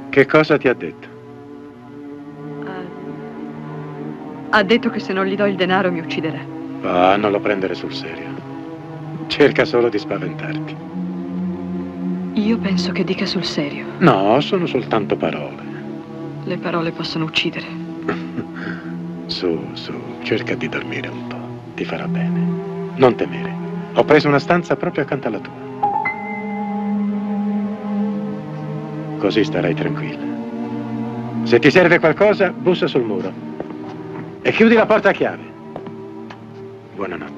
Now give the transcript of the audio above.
Che cosa ti ha detto? Ha detto che se non gli do il denaro mi ucciderà. Ah, non lo prendere sul serio. Cerca solo di spaventarti. Io penso che dica sul serio. No, sono soltanto parole. Le parole possono uccidere. Su, cerca di dormire un po'. Ti farà bene. Non temere. Ho preso una stanza proprio accanto alla tua. Così starai tranquilla. Se ti serve qualcosa, bussa sul muro. E chiudi la porta a chiave. Buonanotte.